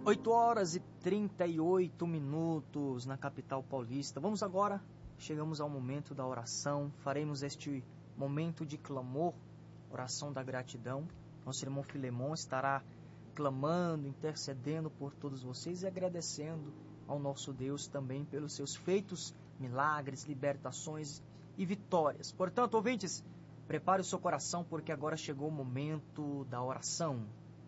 8h38 na capital paulista. Vamos agora, chegamos ao momento da oração. Faremos este momento de clamor, oração da gratidão. Nosso irmão Filemon estará clamando, intercedendo por todos vocês e agradecendo ao nosso Deus também pelos seus feitos, milagres, libertações e vitórias. Portanto, ouvintes, prepare o seu coração porque agora chegou o momento da oração.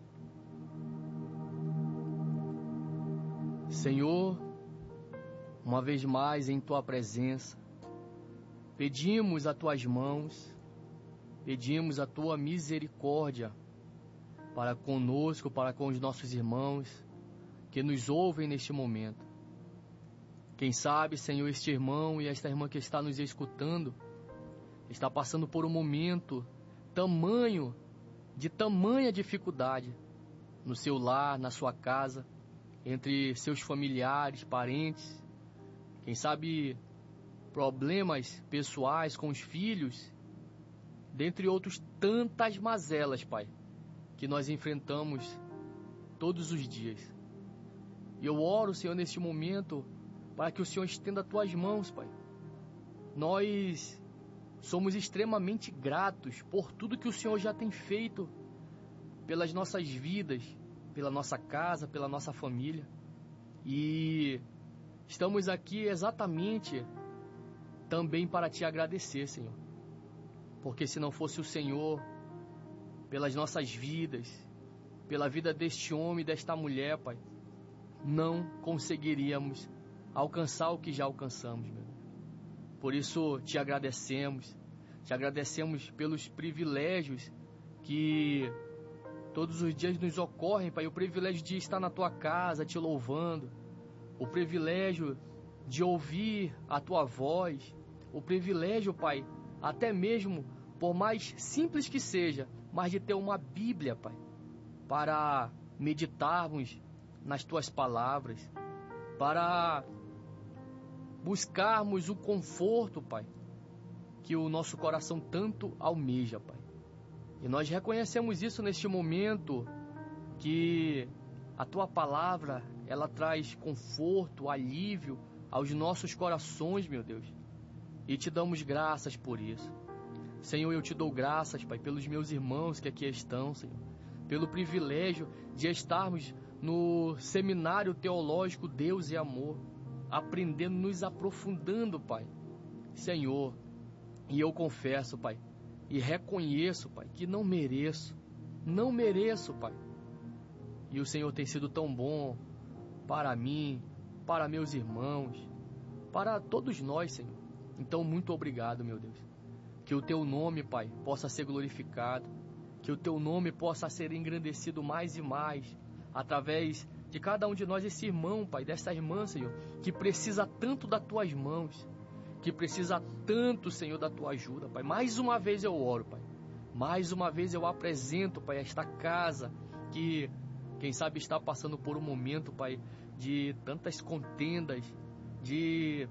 Senhor, uma vez mais em Tua presença, pedimos a Tuas mãos, pedimos a Tua misericórdia para conosco, para com os nossos irmãos que nos ouvem neste momento. Quem sabe, Senhor, este irmão e esta irmã que está nos escutando está passando por um momento de tamanha dificuldade no seu lar, na sua casa, entre seus familiares, parentes, quem sabe problemas pessoais com os filhos, dentre outros tantas mazelas, Pai, que nós enfrentamos todos os dias. E eu oro, Senhor, neste momento, para que o Senhor estenda as Tuas mãos, Pai. Nós somos extremamente gratos por tudo que o Senhor já tem feito pelas nossas vidas, pela nossa casa, pela nossa família. E estamos aqui exatamente também para Te agradecer, Senhor. Porque se não fosse o Senhor, pelas nossas vidas, pela vida deste homem e desta mulher, Pai, não conseguiríamos alcançar o que já alcançamos, meu. Por isso Te agradecemos pelos privilégios que todos os dias nos ocorrem, Pai, o privilégio de estar na Tua casa Te louvando, o privilégio de ouvir a Tua voz, o privilégio, Pai, até mesmo, por mais simples que seja, mas de ter uma Bíblia, Pai, para meditarmos nas Tuas palavras, para buscarmos o conforto, Pai, que o nosso coração tanto almeja, Pai. E nós reconhecemos isso neste momento, que a Tua palavra, ela traz conforto, alívio aos nossos corações, meu Deus. E Te damos graças por isso. Senhor, eu Te dou graças, Pai, pelos meus irmãos que aqui estão, Senhor. Pelo privilégio de estarmos no seminário teológico Deus e Amor, aprendendo, nos aprofundando, Pai. Senhor, e eu confesso, Pai, e reconheço, Pai, que não mereço, Pai. E o Senhor tem sido tão bom para mim, para meus irmãos, para todos nós, Senhor. Então, muito obrigado, meu Deus. Que o Teu nome, Pai, possa ser glorificado, que o Teu nome possa ser engrandecido mais e mais, através de cada um de nós, esse irmão, Pai, dessa irmã, Senhor, que precisa tanto das Tuas mãos, que precisa tanto, Senhor, da Tua ajuda, Pai. Mais uma vez eu oro, Pai. Mais uma vez eu apresento, Pai, esta casa que, quem sabe, está passando por um momento, Pai, de tantas contendas, de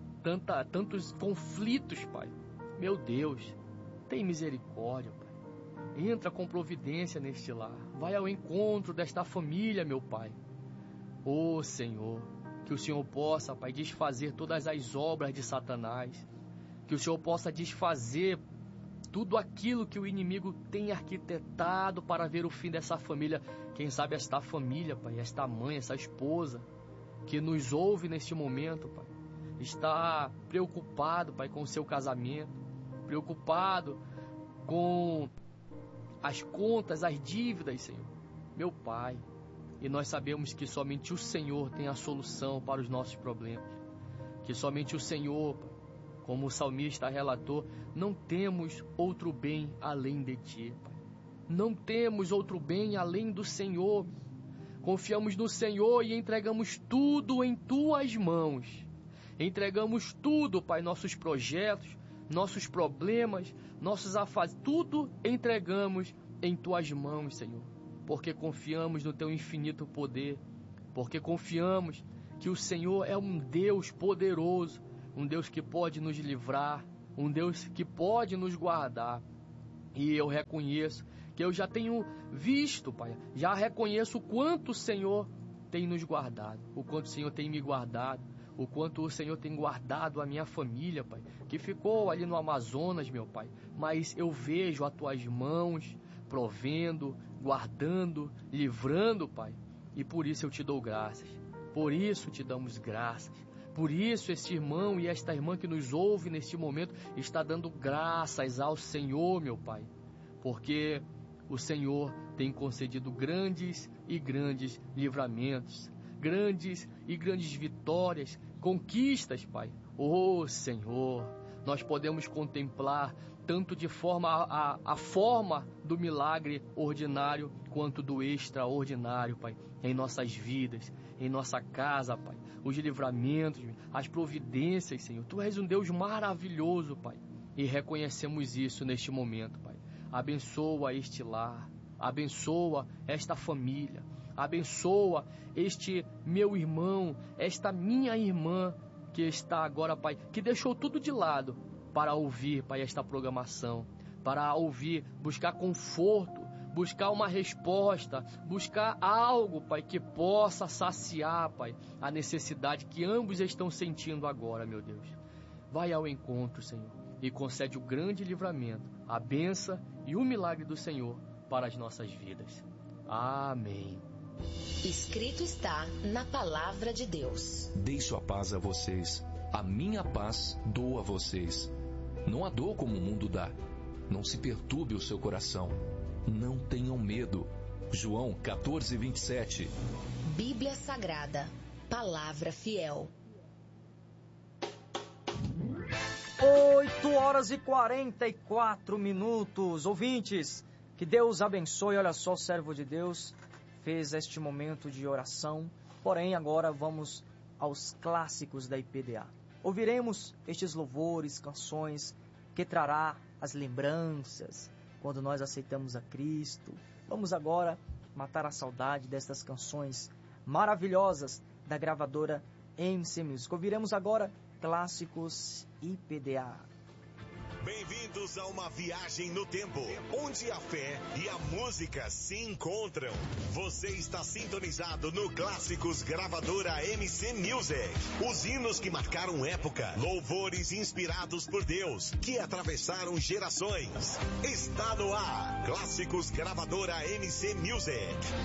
tantos conflitos, Pai. Meu Deus, tem misericórdia, Pai. Entra com providência neste lar. Vai ao encontro desta família, meu Pai. Ô Senhor, que o Senhor possa, Pai, desfazer todas as obras de Satanás. Que o Senhor possa desfazer tudo aquilo que o inimigo tem arquitetado para ver o fim dessa família. Quem sabe esta família, Pai, esta mãe, essa esposa que nos ouve neste momento, Pai, está preocupado, Pai, com o seu casamento, preocupado com as contas, as dívidas, Senhor, meu Pai. E nós sabemos que somente o Senhor tem a solução para os nossos problemas, que somente o Senhor, Pai, como o salmista relatou, não temos outro bem além de Ti, Pai. Não temos outro bem além do Senhor. Confiamos no Senhor e entregamos tudo em Tuas mãos. Entregamos tudo, Pai, nossos projetos, nossos problemas, nossos afazeres, tudo entregamos em Tuas mãos, Senhor. Porque confiamos no Teu infinito poder, porque confiamos que o Senhor é um Deus poderoso, um Deus que pode nos livrar, um Deus que pode nos guardar. E eu reconheço que eu já tenho visto, Pai, já reconheço o quanto o Senhor tem nos guardado, o quanto o Senhor tem me guardado, o quanto o Senhor tem guardado a minha família, Pai, que ficou ali no Amazonas, meu Pai. Mas eu vejo as Tuas mãos provendo, guardando, livrando, Pai. E por isso eu te dou graças. Por isso te damos graças. Por isso este irmão e esta irmã que nos ouve neste momento está dando graças ao Senhor, meu Pai. Porque o Senhor tem concedido grandes e grandes livramentos, grandes e grandes vitórias, conquistas, Pai. Oh, Senhor, nós podemos contemplar tanto de forma a forma do milagre ordinário quanto do extraordinário, Pai, em nossas vidas, em nossa casa, Pai. Os livramentos, as providências, Senhor. Tu és um Deus maravilhoso, Pai. E reconhecemos isso neste momento, Pai. Abençoa este lar, abençoa esta família, abençoa este meu irmão, esta minha irmã que está agora, Pai, que deixou tudo de lado para ouvir, Pai, esta programação, para ouvir, buscar conforto, buscar uma resposta, buscar algo, Pai, que possa saciar, Pai, a necessidade que ambos estão sentindo agora, meu Deus. Vai ao encontro, Senhor, e concede o grande livramento, a bênção e o milagre do Senhor para as nossas vidas. Amém. Escrito está na palavra de Deus. Deixo a paz a vocês, a minha paz dou a vocês. Não a dou como o mundo dá. Não se perturbe o seu coração. Não tenham medo. João 14:27. Bíblia Sagrada, palavra fiel. 8h44. Ouvintes, que Deus abençoe. Olha só, o servo de Deus fez este momento de oração. Porém, agora vamos aos clássicos da IPDA. Ouviremos estes louvores, canções que trará as lembranças quando nós aceitamos a Cristo. Vamos agora matar a saudade destas canções maravilhosas da gravadora MC Music. Ouviremos agora clássicos IPDA. Bem-vindos a uma viagem no tempo, onde a fé e a música se encontram. Você está sintonizado no Clássicos Gravadora MC Music. Os hinos que marcaram época, louvores inspirados por Deus, que atravessaram gerações. Está no ar, Clássicos Gravadora MC Music.